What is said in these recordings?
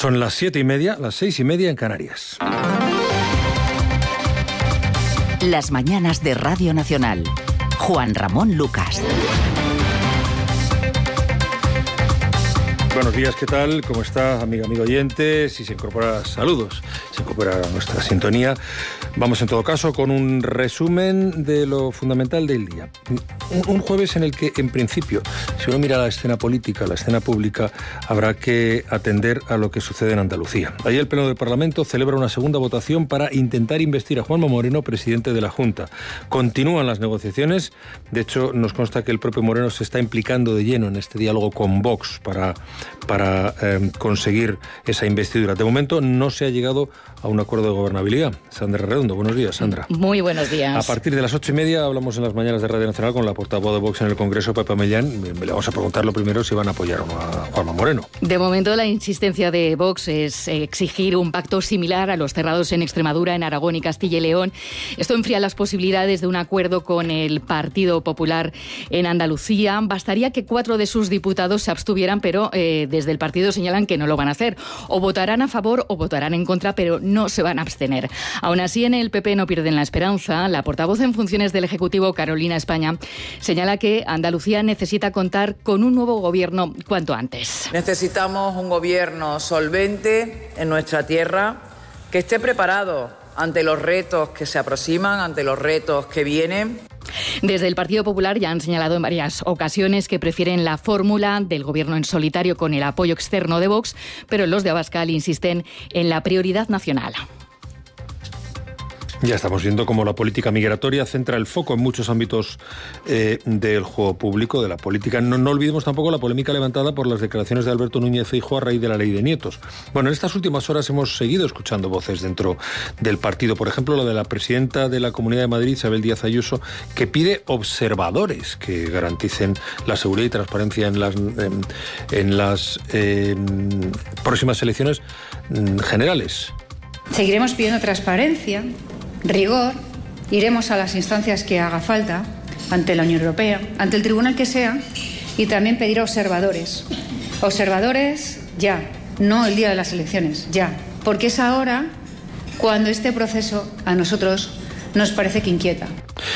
Son las 7:30, las 6:30 en Canarias. Las mañanas de Radio Nacional. Juan Ramón Lucas. Buenos días, ¿qué tal? ¿Cómo está, amigo oyente? Si se incorpora, saludos, se incorpora a nuestra sintonía. Vamos, en todo caso, con un resumen de lo fundamental del día. Un jueves en el que, en principio, si uno mira la escena política, la escena pública, habrá que atender a lo que sucede en Andalucía. Ayer el Pleno del Parlamento celebra una segunda votación para intentar investir a Juanma Moreno, presidente de la Junta. Continúan las negociaciones. De hecho, nos consta que el propio Moreno se está implicando de lleno en este diálogo con Vox para conseguir esa investidura. De momento no se ha llegado a un acuerdo de gobernabilidad. Sandra Redondo, buenos días, Sandra. Muy buenos días. A partir de las 8:30 hablamos en las mañanas de Radio Nacional con la portavoz de Vox en el Congreso, Pepa Mellán. Le vamos a preguntar lo primero si van a apoyar o no a Juanma Moreno. De momento la insistencia de Vox es exigir un pacto similar a los cerrados en Extremadura, en Aragón y Castilla y León. Esto enfría las posibilidades de un acuerdo con el Partido Popular en Andalucía. Bastaría que 4 de sus diputados se abstuvieran, pero desde el partido señalan que no lo van a hacer. O votarán a favor o votarán en contra, pero no se van a abstener. Aún así, en el PP no pierden la esperanza. La portavoz en funciones del Ejecutivo, Carolina España, señala que Andalucía necesita contar con un nuevo gobierno cuanto antes. Necesitamos un gobierno solvente en nuestra tierra, que esté preparado ante los retos que se aproximan, ante los retos que vienen. Desde el Partido Popular ya han señalado en varias ocasiones que prefieren la fórmula del gobierno en solitario con el apoyo externo de Vox, pero los de Abascal insisten en la prioridad nacional. Ya estamos viendo cómo la política migratoria centra el foco en muchos ámbitos del juego público, de la política. No olvidemos tampoco la polémica levantada por las declaraciones de Alberto Núñez Feijóo a raíz de la ley de nietos. Bueno, en estas últimas horas hemos seguido escuchando voces dentro del partido. Por ejemplo, la de la presidenta de la Comunidad de Madrid, Isabel Díaz Ayuso, que pide observadores que garanticen la seguridad y transparencia en las próximas elecciones generales. Seguiremos pidiendo transparencia, rigor, iremos a las instancias que haga falta, ante la Unión Europea, ante el tribunal que sea, y también pedir observadores. Observadores ya, no el día de las elecciones, ya. Porque es ahora cuando este proceso a nosotros nos parece que inquieta.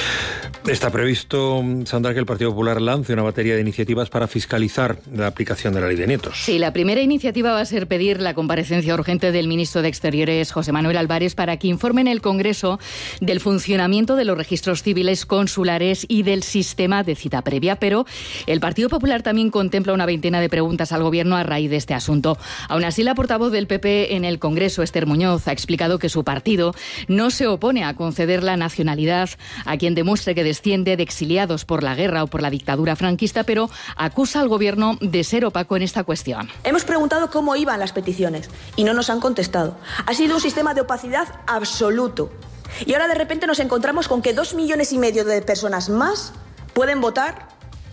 Está previsto, Sandra, que el Partido Popular lance una batería de iniciativas para fiscalizar la aplicación de la ley de nietos. Sí, la primera iniciativa va a ser pedir la comparecencia urgente del ministro de Exteriores, José Manuel Álvarez, para que informe en el Congreso del funcionamiento de los registros civiles consulares y del sistema de cita previa. Pero el Partido Popular también contempla una veintena de preguntas al Gobierno a raíz de este asunto. Aún así, la portavoz del PP en el Congreso, Esther Muñoz, ha explicado que su partido no se opone a conceder la nacionalidad a quien demuestre que desciende de exiliados por la guerra o por la dictadura franquista, pero acusa al Gobierno de ser opaco en esta cuestión. Hemos preguntado cómo iban las peticiones y no nos han contestado. Ha sido un sistema de opacidad absoluto. Y ahora de repente nos encontramos con que 2,5 millones de personas más pueden votar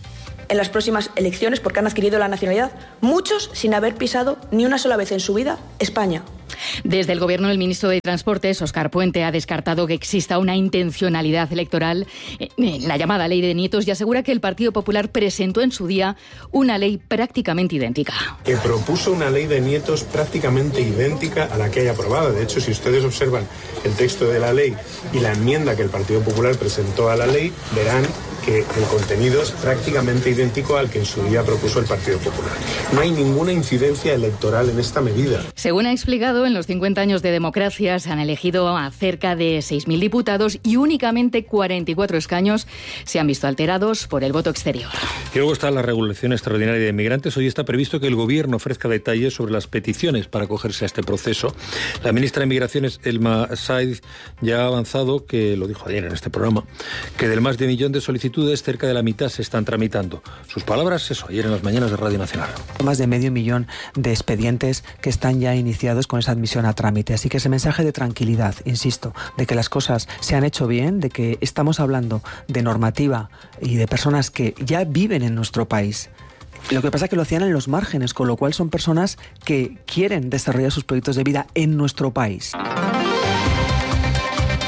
en las próximas elecciones porque han adquirido la nacionalidad, muchos sin haber pisado ni una sola vez en su vida España. Desde el Gobierno, el ministro de Transportes, Óscar Puente, ha descartado que exista una intencionalidad electoral en la llamada ley de nietos y asegura que el Partido Popular presentó en su día una ley prácticamente idéntica. Que propuso una ley de nietos prácticamente idéntica a la que hay aprobada. De hecho, si ustedes observan el texto de la ley y la enmienda que el Partido Popular presentó a la ley, verán que el contenido es prácticamente idéntico al que en su día propuso el Partido Popular. No hay ninguna incidencia electoral en esta medida. Según ha explicado, en los 50 años de democracia se han elegido a cerca de 6.000 diputados y únicamente 44 escaños se han visto alterados por el voto exterior. Y luego está la regulación extraordinaria de inmigrantes. Hoy está previsto que el Gobierno ofrezca detalles sobre las peticiones para acogerse a este proceso. La ministra de Migraciones, Elma Said, ya ha avanzado, que lo dijo ayer en este programa, que del más de 1 millón de solicitudes, cerca de la mitad se están tramitando. Sus palabras, eso, ayer en las mañanas de Radio Nacional. Más de 500.000 de expedientes que están ya iniciados con esa admisión a trámite. Así que ese mensaje de tranquilidad, insisto, de que las cosas se han hecho bien, de que estamos hablando de normativa y de personas que ya viven en nuestro país. Lo que pasa es que lo hacían en los márgenes, con lo cual son personas que quieren desarrollar sus proyectos de vida en nuestro país.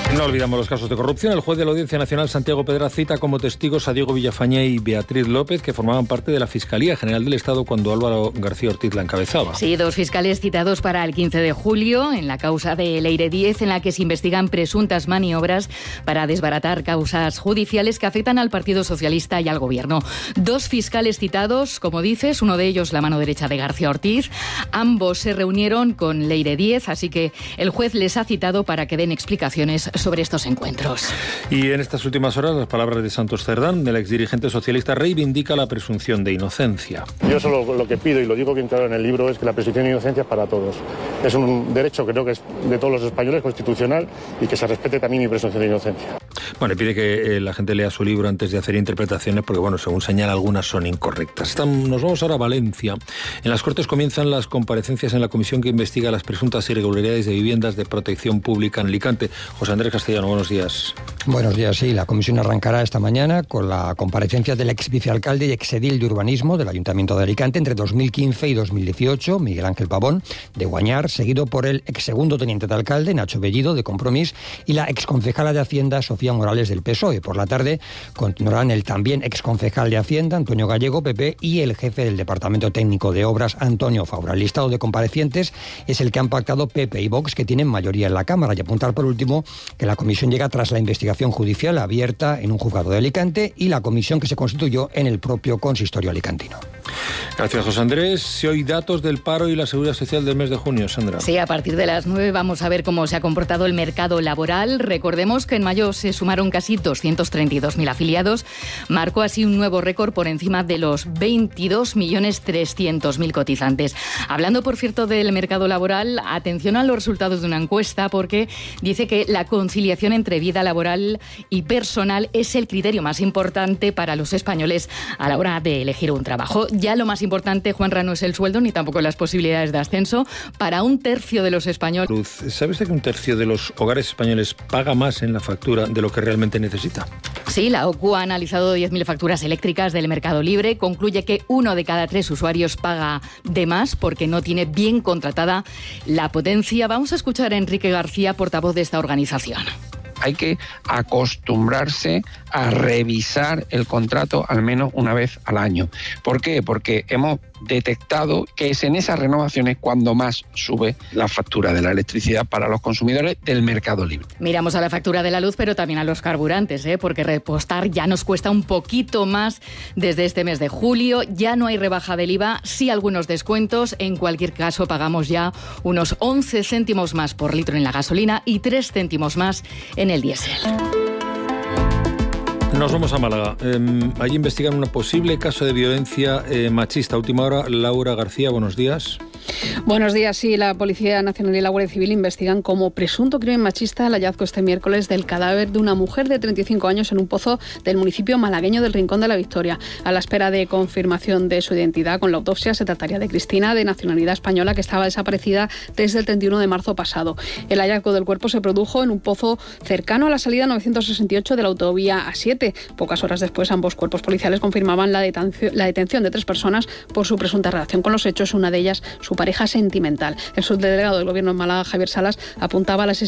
No olvidamos los casos de corrupción. El juez de la Audiencia Nacional, Santiago Pedraz, cita como testigos a Diego Villafañé y Beatriz López, que formaban parte de la Fiscalía General del Estado cuando Álvaro García Ortiz la encabezaba. Sí, 2 fiscales citados para el 15 de julio en la causa de Leire Díez, en la que se investigan presuntas maniobras para desbaratar causas judiciales que afectan al Partido Socialista y al Gobierno. 2 fiscales citados, como dices, uno de ellos la mano derecha de García Ortiz. Ambos se reunieron con Leire Díez, así que el juez les ha citado para que den explicaciones sobre estos encuentros. Y en estas últimas horas, las palabras de Santos Cerdán, el exdirigente socialista, reivindica la presunción de inocencia. Yo solo lo que pido, y lo digo bien claro en el libro, es que la presunción de inocencia es para todos. Es un derecho, creo que es de todos los españoles, constitucional, y que se respete también mi presunción de inocencia. Bueno, y pide que la gente lea su libro antes de hacer interpretaciones, porque, bueno, según señala, algunas son incorrectas. Nos vamos ahora a Valencia. En las Cortes comienzan las comparecencias en la comisión que investiga las presuntas irregularidades de viviendas de protección pública en Alicante. José Andrés Castellano, buenos días. Buenos días, sí. La comisión arrancará esta mañana con la comparecencia del ex vicealcalde y exedil de urbanismo del Ayuntamiento de Alicante entre 2015 y 2018, Miguel Ángel Pavón, de Guañar, seguido por el ex segundo teniente de alcalde, Nacho Bellido, de Compromís, y la exconcejala de Hacienda, Sofía Morales, del PSOE. Por la tarde continuarán el también exconcejal de Hacienda, Antonio Gallego, PP, y el jefe del Departamento Técnico de Obras, Antonio Faura. El listado de comparecientes es el que han pactado PP y Vox, que tienen mayoría en la Cámara. Y apuntar, por último, que la comisión llega tras la investigación judicial abierta en un juzgado de Alicante y la comisión que se constituyó en el propio consistorio alicantino. Gracias, José Andrés. Si hoy datos del paro y la seguridad social del mes de junio, Sandra. Sí, a partir de las 9 vamos a ver cómo se ha comportado el mercado laboral. Recordemos que en mayo se sumaron casi 232.000 afiliados. Marcó así un nuevo récord por encima de los 22.300.000 cotizantes. Hablando, por cierto, del mercado laboral, atención a los resultados de una encuesta, porque dice que la conciliación entre vida laboral y personal es el criterio más importante para los españoles a la hora de elegir un trabajo. Ya lo más importante, Juanra, no es el sueldo ni tampoco las posibilidades de ascenso. Para 1/3 de los españoles... Luz, ¿sabes que 1/3 de los hogares españoles paga más en la factura de lo que realmente necesita? Sí, la OCU ha analizado 10.000 facturas eléctricas del mercado libre. Concluye que 1 de cada 3 usuarios paga de más porque no tiene bien contratada la potencia. Vamos a escuchar a Enrique García, portavoz de esta organización. Hay que acostumbrarse a revisar el contrato al menos una vez al año. ¿Por qué? Porque hemos detectado que es en esas renovaciones cuando más sube la factura de la electricidad para los consumidores del mercado libre. Miramos a la factura de la luz, pero también a los carburantes, porque repostar ya nos cuesta un poquito más desde este mes de julio. Ya no hay rebaja del IVA, sí algunos descuentos. En cualquier caso, pagamos ya unos 11 céntimos más por litro en la gasolina y 3 céntimos más en el diésel. Nos vamos a Málaga. Allí investigan un posible caso de violencia machista. Última hora, Laura García, buenos días. Buenos días. Sí, la Policía Nacional y la Guardia Civil investigan como presunto crimen machista el hallazgo este miércoles del cadáver de una mujer de 35 años en un pozo del municipio malagueño del Rincón de la Victoria. A la espera de confirmación de su identidad con la autopsia, se trataría de Cristina, de nacionalidad española, que estaba desaparecida desde el 31 de marzo pasado. El hallazgo del cuerpo se produjo en un pozo cercano a la salida 968 de la autovía A7. Pocas horas después, ambos cuerpos policiales confirmaban la detención de 3 personas por su presunta relación con los hechos, una de ellas su pareja sentimental. El subdelegado del Gobierno en Málaga, Javier Salas, apuntaba a las